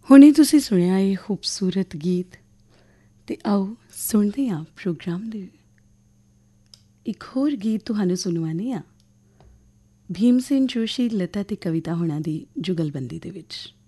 ਹੁਣੇ ਤੁਸੀਂ ਸੁਣਿਆ ਇਹ ਖੂਬਸੂਰਤ ਗੀਤ ਅਤੇ ਆਓ ਸੁਣਦੇ ਹਾਂ ਪ੍ਰੋਗਰਾਮ ਦੇ ਇੱਕ ਹੋਰ ਗੀਤ ਤੁਹਾਨੂੰ ਸੁਣਵਾਉਂਦੇ ਹਾਂ ਭੀਮ ਸੈਨ ਜੋਸ਼ੀ ਲਤਾ ਅਤੇ ਕਵਿਤਾ ਹੋਣਾ ਦੀ ਜੁਗਲਬੰਦੀ ਦੇ ਵਿੱਚ।